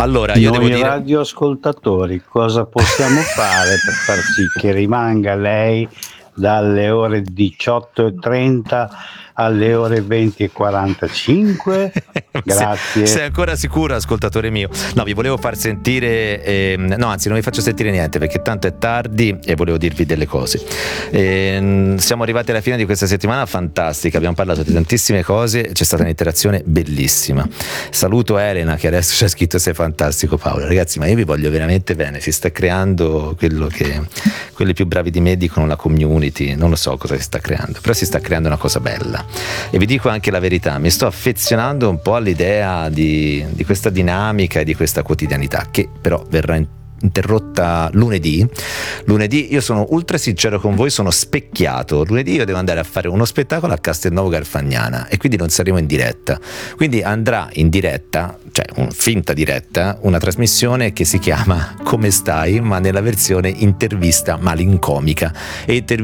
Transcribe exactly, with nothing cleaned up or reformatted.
Allora, io devo Noi dire... radioascoltatori cosa possiamo fare per far sì che rimanga lei dalle ore diciotto e trenta alle ore venti e quarantacinque? Grazie. Sei ancora sicuro, ascoltatore mio? No, vi volevo far sentire, ehm, no, anzi non vi faccio sentire niente perché tanto è tardi e volevo dirvi delle cose. Ehm, siamo arrivati alla fine di questa settimana fantastica, abbiamo parlato di tantissime cose, c'è stata un'interazione bellissima. Saluto Elena che adesso ci ha scritto sei fantastico Paolo. Ragazzi, ma io vi voglio veramente bene, si sta creando quello che quelli più bravi di me dicono la community, non lo so cosa si sta creando, però si sta creando una cosa bella. E vi dico anche la verità, mi sto affezionando un po' all'idea di, di questa dinamica e di questa quotidianità che però verrà in interrotta lunedì. Lunedì io sono ultra sincero con voi, sono specchiato. Lunedì io devo andare a fare uno spettacolo a Castelnuovo Garfagnana e quindi non saremo in diretta. Quindi andrà in diretta, cioè un finta diretta, una trasmissione che si chiama Come stai, ma nella versione intervista malincomica e intervista